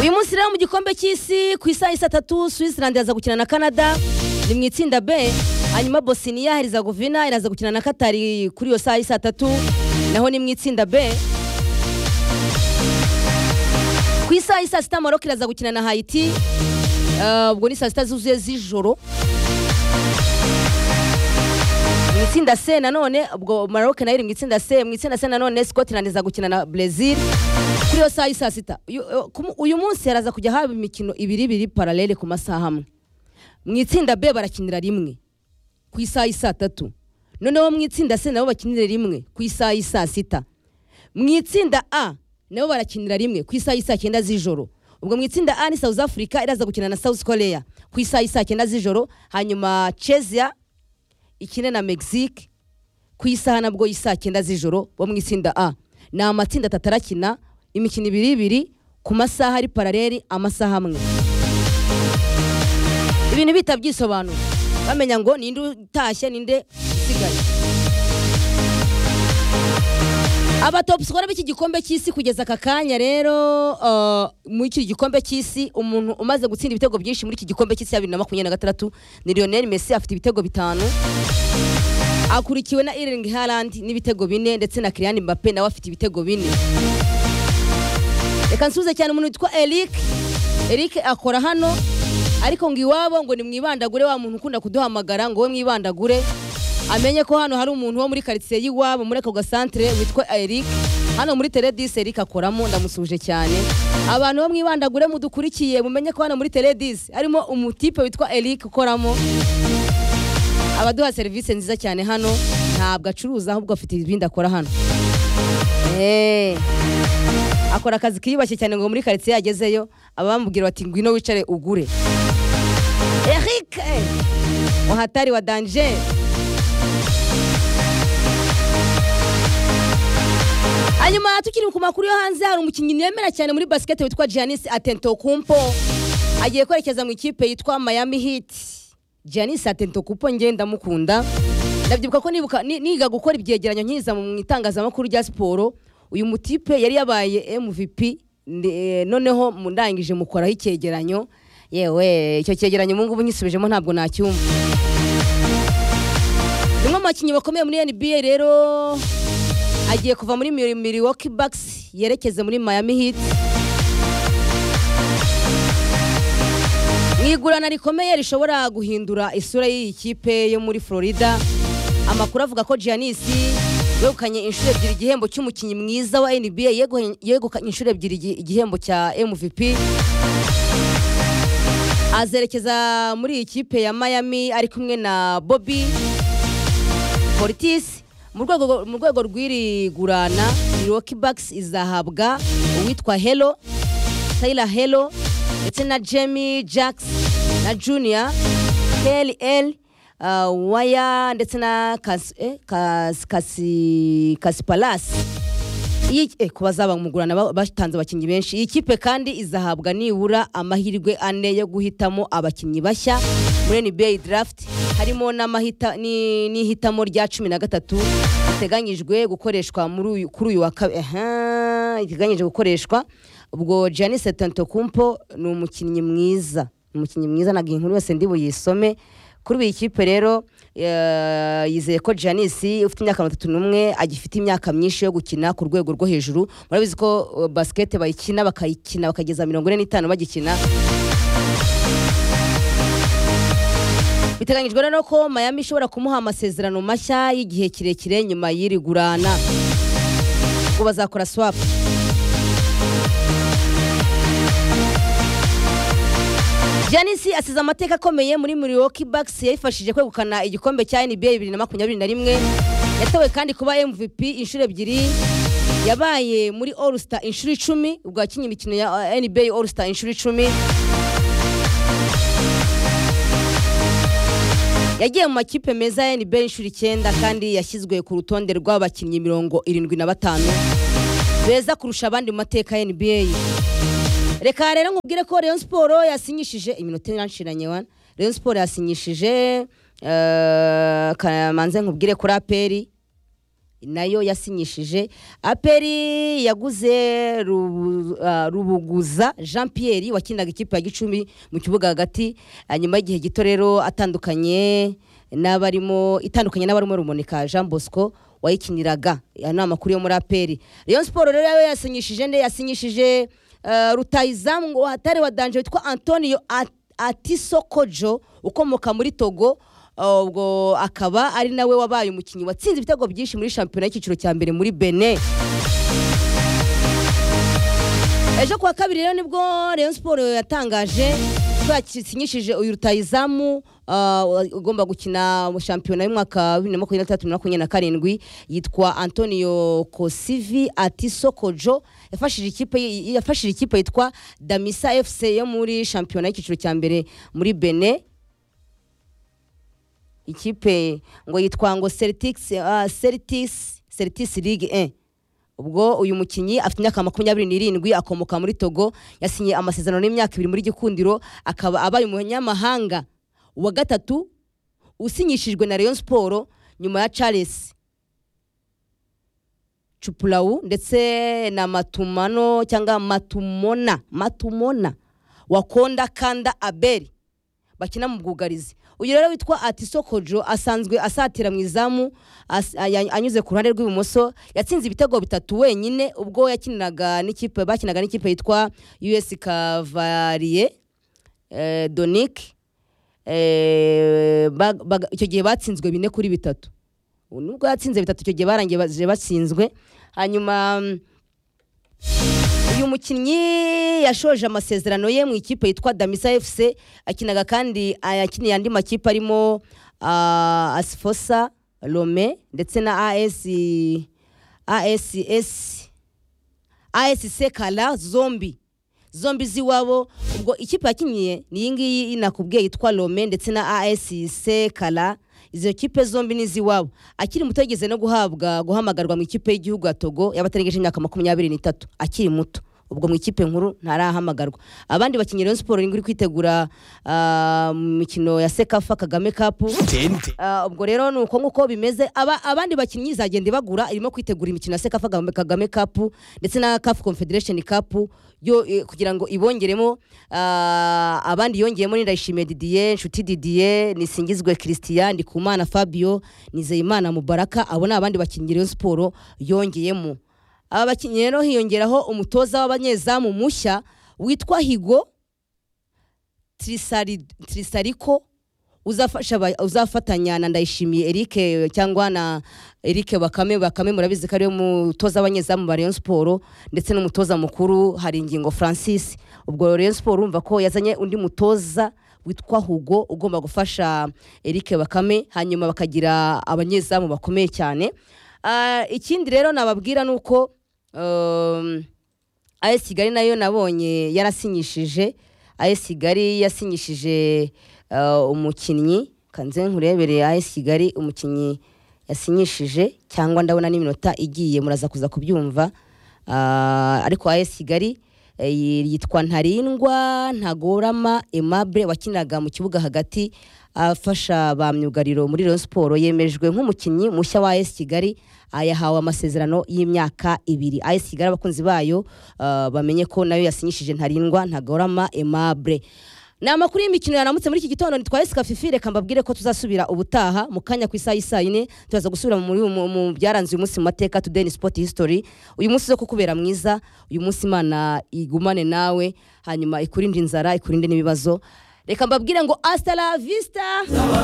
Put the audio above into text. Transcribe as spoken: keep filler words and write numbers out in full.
uyu munsi rero mu gikombe cy'isi ku isaha isa tatu Switzerland yaza gukina na Canada ni mu itsinda B, hanyuma Bosnia Herzegovina iraza gukina na Qatar kuri yo saha isa tatu naho ni mu itsinda B. Ku isaha isa sita Maroc iraza gukina na Haiti, ubwo ni saa sita zuzuye z'ijoro. Mu itsinda C nanone ubwo Maroc nayo iri mu itsinda C, mu itsinda C nanone Scotland iza gukina na Brazil kuri yo saha isa sita. Uyu munsi yaraza kujya haba imikino ibiri ibiri parallele ku masaha amwe. Mu itsinda B barakinira rimwe ku isaha isa tatu, noneho mu itsinda C nabo bakinira rimwe ku isaha isa sita. Mu itsinda A nabo barakinira rimwe ku isaha isa cyenda z'ijoro. Ubwo mu itsinda A ni South Africa iraza gukina na South Korea ku isaha isa cyenda z'ijoro, hanyuma Chezia ikine na Mexique ku isaha nabwo isa cyenda z'ijoro. Bo mu itsinda A ni amatsinda atatu arakina imikino ibiri ibiri ku masaha ari parallele amasaha amwe. Ibintu bita byisobanura bamenya ngo ninde utashye ninde usigaye. Aba top scorer b'iki gikombe cy'isi kugeza aka kanya rero uh, muri iki gikombe cy'isi umuntu umaze gutsinda ibitego byinshi muri iki gikombe cy'isi ya bibiri na makumyabiri na gatandatu ni Lionel Messi afite ibitego bitanu, akurikiwe na Erling Haaland n'ibitego bine ndetse na Kylian Mbappe nawe afite ibitego bine. Reka nsuze cyane umuntu witwa Eric Eric akora hano ariko ngo iwabo ngo ni mwibandagure wa muntu ukunda kuduhamagara ngo we mwibandagure amenye ko hano hari umuntu wo muri quartier yiwabo muri ako gasantre witwa Eric hano muri Tele dix. Eric akoramo ndamusuje cyane. Abantu bo mwibandagure mudukurikiye mumenye ko hano muri Tele dix harimo umutipe witwa Eric ukoramo, abaduha service nziza cyane hano, ntabwo acuruza ahubwo afite ibindi akora hano. Eh akora akazi kiyubashye cyane ngo muri quartier yagezeyo abamubwira bati ngwino wicare ugure. Eric wahatari wa danger. Hanyuma tukiri ku makuru yo hanze hari umukinnyi nemera cyane muri basket witwa Giannis Antetokounmpo agiye kwerekeza mu ikipe yitwa Miami Heat. Giannis Antetokounmpo ngenda mukunda, ndabyibuka ko nibuka niga gukora ibyegeranyo nkiza mu itangazamakuru rya siporo. Uyu mutipe yari yabaye M V P noneho mundangije mukoraho icyegeranyo, yewe icyo cyegeranyo mu ngubu nyisubijemo ntabwo nacyumva. Nimwe makinyi bakomeye muri N B A rero agiye kuva muri Milwaukee Bucks yerekeze muri Miami Heat. Mwigurana rikomeye rishobora guhindura isura y'iyi kipe yo muri Florida. Amakuru avuga ko Giannis yegukanye inshuro ebyiri igihembo cy'umukinnyi mwiza wa N B A, yegukanye inshuro ebyiri igihembo cya M V P. Azerekeza muri ikipe ya Miami ari kumwe na Bobby Portis. Mu rwego mu rwego rw'iri gurana Milwaukee Bucks izahabwa uwitwa Hello Tyler Hello ndetse na Jamie Jackson na Junior Kelly L uh, Waya ndetse na Kas eh, Kas Kasi Kasipalas. Iyi eh, kubazaba mu gurana batanze abakinnyi benshi. Iyi kipe kandi izahabwa nibura amahirwe ane yo guhitamo abakinnyi bashya muri N B A draft, harimo n'amahita ni nihitamo rya cumi na gatatu iteganyijwe gukoreshwa muri kuri uyu wa aha iteganyije gukoreshwa. Ubwo Giannis Antetokounmpo ni umukinnyi mwiza, umukinnyi mwiza naga inkuru yose ndi buyisome kuri iyi kipe rero. Yizeye ko Giannis ufite imyaka mirongo itatu n'umwe agifite imyaka myinshi yo gukina ku rwego rwo hejuru. Murabizi ko basket bayikina bakayikina bakageza mirongo ine n'itanu bagikina. Biteganyijwe rero ko Miami ishobora kumuha amasezerano mashya y'igihe kirekire nyuma y'iri gurana, ngo bazakora swap. Giannis asize amateka akomeye muri Milwaukee Bucks yayifashije kwegukana igikombe cya N B A bibiri na makumyabiri na rimwe. Yatowe kandi kuba M V P inshuro ebyiri, yabaye muri All Star inshuro icumi, ubwo yakinnye imikino ya N B A All Star inshuro icumi. Yagiye mu makipe meza ya N B A inshuro icyenda kandi yashyizwe ku rutonde rw'abakinnyi mirongo irindwi na batanu beza kurusha abandi mu mateka ya N B A. Reka rero nkubwire ko Rayon Sport yasinyishije iminota irashiranye wana. Rayon Sport yasinyishije uh, kamanze nkubwire kuri A P R nayo yasinyishije. Aperi yaguze Rubu, uh, Rubuguza Jean Pierre wakinaga ikipe ya Gicumbi mu kibuga hagati, nyuma y'igihe gito rero atandukanye n'abarimo itandukanye n'abarimo Rumonika Jean Bosco wayikiniraga. Yana amakuru yo muri Aperi. Rayon Sport rero yayo yasinyishije nde yasinyishije uh, rutayizamu ngo hatari wa danger witwa Antonio At Atisokojo ukomoka muri Togo, ubwo uh, akaba ari nawe wabaye umukinyi watsinze ibitego byinshi muri shampiyona y'ikiciro cya mbere muri Benin. Ejo kwa kabiri rero nibwo Rayon Sport yatangaje ko yasinyishije uyu rutayizamu ugomba uh, gukina mu shampiyona y'umwaka wa bibiri na makumyabiri na gatatu na makumyabiri na karindwi yitwa Antonio Kosivi Atisokojo. Yafashije ikipe yafashije ikipe yitwa Damisa F C yo muri shampiyona y'ikiciro cya mbere muri Benin. Ikipe ngo yitwa ngo Celtics uh, Celtics Celtics League one. Ubwo uyu mukinyi afite imyaka makumyabiri n'irindwi akomoka muri Togo, yasinye amasezerano y'imyaka ibiri muri Gikundiro, akaba abaye umunyamahanga wa gatatu usinyishijwe na Rayon Sport nyuma ya Charles Chupulau ndetse na Matumano cyangwa Matumona Matumona Wakonda Kanda Abeli bakina mu bwugarizi. Uyu rero witwa Atisokojo asanzwe asatira mu izamu anyuze ku ruhande rw'ibumoso, yatsinze ibitego bitatu wenyine ubwo yakiniraga n'ikipe bakinaga n'ikipe yitwa U S Cavalier eh, Donic eh, icyo gihe batsinzwe bine kuri bitatu. Nubwo yatsinze bitatu icyo gihe barangiye batsinzwe. Hanyuma uyu mukinyi yashoje amasezerano ye mu ikipe yitwa Damisa F C, akinaga kandi yakiniye andi makipe arimo uh, Asfosa Lome ndetse na AS ASS ASC Kala zombi zombi ziwabo. Ubwo ikipe yakiniye ni yingiyi inakubwiye yitwa Lome ndetse na ASC Kala. Izo kipe zombi niziwabo. Akiri muto yigeze no guhabwa guhamagarwa mu ikipe y'igihugu ya Togo y'abatarengeje imyaka makumyabiri n'itatu akiri muto. Ubwo mu ikipe nkuru ntarahamagarwa. Abandi bakinyi Rayon Sport ngiri kwitegura uh, mikino ya Sekafa Kagame Cup. Uh, ubwo rero nuko nguko bimeze. Aba, abandi bakinyi zagende bagura irimo kwitegura imikino ya Sekafa Kagame Cup ndetse na C A F Confederation Cup yo e, kugira ngo ibongeremo uh, abandi yongeyemo ni Ndayishimiye Didier, Nshuti Didier, Nisingizwe Christian, Ndikumana Fabio, Nizeyimana Mubaraka. Abona abandi bakinyi Rayon Sport yongeyemo. Aba bakinyi rero hiyongeraho umutoza w'abanyezamu mushya witwa Higo Trisari Trisariko uzafasha uzafatanya na Ndayishimiye Eric cyangwa na Eric Bakame Bakame murabizi kari umutoza w'abanyezamu ba Rayon Sport ndetse n'umutoza mukuru hari ingingo Francis. Ubwo Rayon Sport urumva ko yazanye undi mutoza witwa Hugo ugomba gufasha Eric Bakame, hanyuma bakagira abanyezamu bakomeye cyane. Uh, ikindi rero nababwira nuko um, A S Kigali nayo nabonye yarasinyishije. A S Kigali yasinyishije uh, umukinyi kanze nkurebere A S Kigali umukinyi yasinyishije cyangwa ndabona n'iminota igiye muraza kuza kubyumva. Uh, ariko A S Kigali uh, yitwa Ntarindwa Ntagorama Aimable wakiniraga mu kibuga hagati afasha ba myugariro muri Rayon Sport, yemejwe nk'umukinyi mushya wa A S Kigali. Ayahawe amasezerano y'imyaka ibiri. A S Kigali abakunzi bayo uh, bamenye ko nayo yasinyishije Ntarindwa Ntagorama Aimable. Na makuru y'imikino yanamutse muri iki gitondo nitwaye Skafifi, reka mbabwire ko tuzasubira ubutaha mu kanya ku isaha isa ine tuzaza gusubira muri mu byaranze uyu munsi mu mateka Today Sport History. Uyu munsi zo kukubera mwiza, uyu munsi Imana igumane nawe, hanyuma ikurinde inzara ikurinde n'ibibazo. Reka mbabwire ngo hasta la vista.